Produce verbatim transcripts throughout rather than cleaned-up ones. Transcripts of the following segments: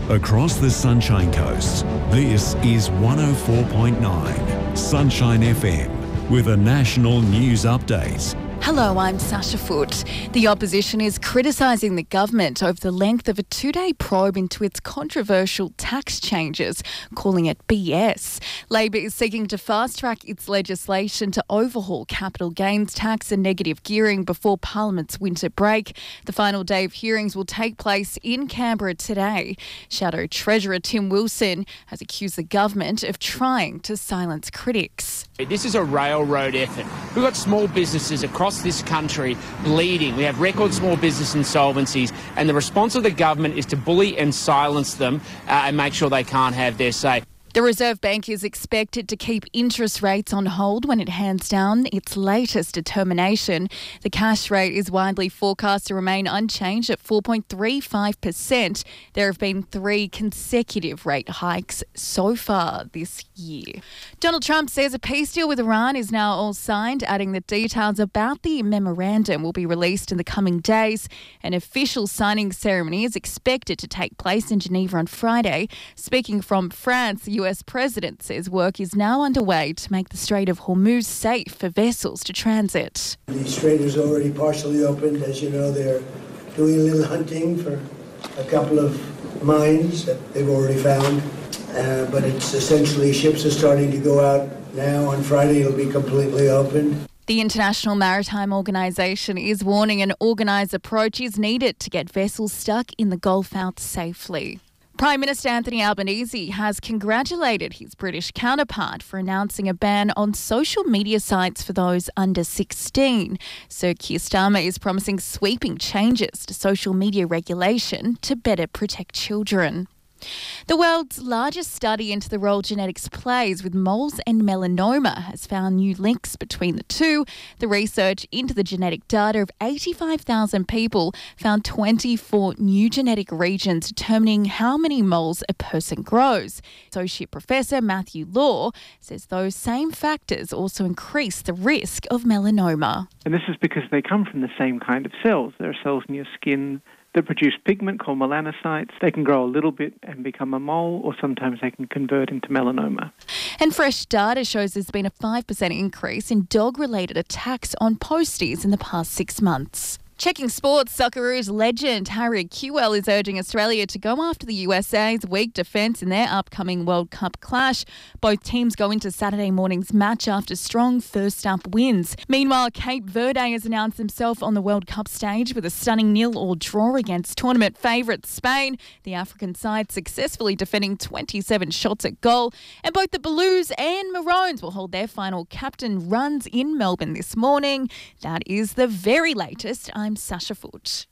Across the Sunshine Coast, this is one oh four point nine Sunshine F M with a national news update. Hello, I'm Sasha Foote. The opposition is criticising the government over the length of a two-day probe into its controversial tax changes, calling it B S. Labor is seeking to fast-track its legislation to overhaul capital gains tax and negative gearing before Parliament's winter break. The final day of hearings will take place in Canberra today. Shadow Treasurer Tim Wilson has accused the government of trying to silence critics. This is a railroad effort. We've got small businesses across this country bleeding. We have record small business insolvencies, and the response of the government is to bully and silence them uh, and make sure they can't have their say. The Reserve Bank is expected to keep interest rates on hold when it hands down its latest determination. The cash rate is widely forecast to remain unchanged at four point three five percent. There have been three consecutive rate hikes so far this year. Donald Trump says a peace deal with Iran is now all signed, adding that details about the memorandum will be released in the coming days. An official signing ceremony is expected to take place in Geneva on Friday. Speaking from France, the U S President says work is now underway to make the Strait of Hormuz safe for vessels to transit. The strait is already partially opened. As you know, they're doing a little hunting for a couple of mines that they've already found. Uh, but it's essentially ships are starting to go out now. On Friday, it'll be completely opened. The International Maritime Organisation is warning an organised approach is needed to get vessels stuck in the Gulf out safely. Prime Minister Anthony Albanese has congratulated his British counterpart for announcing a ban on social media sites for those under sixteen. Sir Keir Starmer is promising sweeping changes to social media regulation to better protect children. The world's largest study into the role genetics plays with moles and melanoma has found new links between the two. The research into the genetic data of eighty-five thousand people found twenty-four new genetic regions determining how many moles a person grows. Associate Professor Matthew Law says those same factors also increase the risk of melanoma. And this is because they come from the same kind of cells. There are cells in your skin that produce pigment called melanocytes. They can grow a little bit and become a mole, or sometimes they can convert into melanoma. And fresh data shows there's been a five percent increase in dog-related attacks on posties in the past six months. Checking sports, Socceroos legend Harry Kewell is urging Australia to go after the U S A's weak defence in their upcoming World Cup clash. Both teams go into Saturday morning's match after strong first-up wins. Meanwhile, Cape Verde has announced himself on the World Cup stage with a stunning nil-all draw against tournament favourite Spain. The African side successfully defending twenty-seven shots at goal. And both the Blues and Maroons will hold their final captain runs in Melbourne this morning. That is the very latest. I'm Sasha Foote.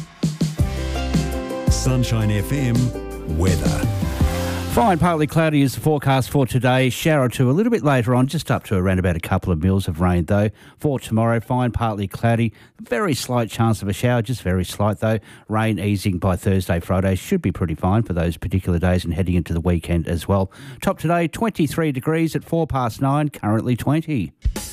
Sunshine F M weather. Fine, partly cloudy is the forecast for today. Shower or two a little bit later on, just up to around about a couple of mils of rain though. For tomorrow, fine, partly cloudy. Very slight chance of a shower, just very slight though. Rain easing by Thursday, Friday. Should be pretty fine for those particular days and heading into the weekend as well. Top today, twenty-three degrees at four past nine, currently twenty.